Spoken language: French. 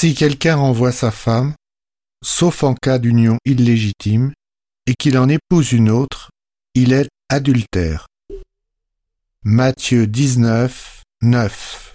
Si quelqu'un renvoie sa femme, sauf en cas d'union illégitime, et qu'il en épouse une autre, il est adultère. Matthieu 19, 9.